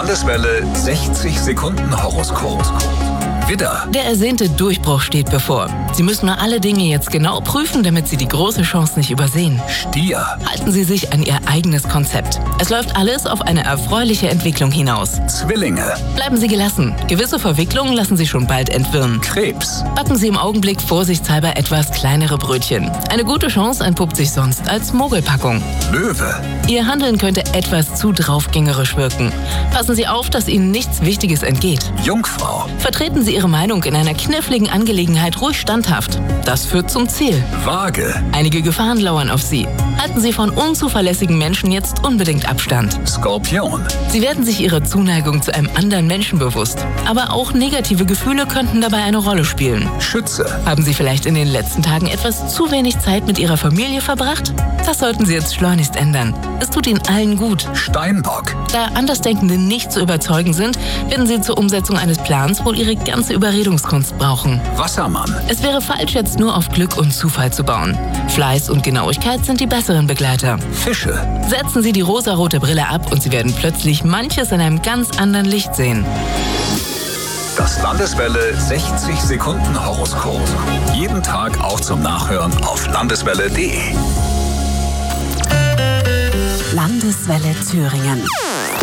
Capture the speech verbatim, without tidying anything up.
Landeswelle sechzig Sekunden Horoskop. Widder. Der ersehnte Durchbruch steht bevor. Sie müssen nur alle Dinge jetzt genau prüfen, damit Sie die große Chance nicht übersehen. Stier. Halten Sie sich an Ihr eigenes Konzept. Es läuft alles auf eine erfreuliche Entwicklung hinaus. Zwillinge. Bleiben Sie gelassen. Gewisse Verwicklungen lassen Sie schon bald entwirren. Krebs. Backen Sie im Augenblick vorsichtshalber etwas kleinere Brötchen. Eine gute Chance entpuppt sich sonst als Mogelpackung. Löwe. Ihr Handeln könnte etwas zu draufgängerisch wirken. Passen Sie auf, dass Ihnen nichts Wichtiges entgeht. Jungfrau. Vertreten Sie Ihre Meinung in einer kniffligen Angelegenheit ruhig standhaft. Das führt zum Ziel. Waage. Einige Gefahren lauern auf Sie. Halten Sie von unzuverlässigen Menschen jetzt unbedingt Abstand. Skorpion. Sie werden sich Ihrer Zuneigung zu einem anderen Menschen bewusst. Aber auch negative Gefühle könnten dabei eine Rolle spielen. Schütze. Haben Sie vielleicht in den letzten Tagen etwas zu wenig Zeit mit Ihrer Familie verbracht? Das sollten Sie jetzt schleunigst ändern. Es tut Ihnen allen gut. Steinbock. Da Andersdenkende nicht zu überzeugen sind, werden Sie zur Umsetzung eines Plans wohl Ihre ganze Überredungskunst brauchen. Wassermann. Es wäre falsch, jetzt nur auf Glück und Zufall zu bauen. Fleiß und Genauigkeit sind die besseren Begleiter. Fische. Setzen Sie die rosarote Brille ab und Sie werden plötzlich manches in einem ganz anderen Licht sehen. Das Landeswelle sechzig Sekunden Horoskop. Jeden Tag auch zum Nachhören auf landeswelle punkt de. Landeswelle Thüringen.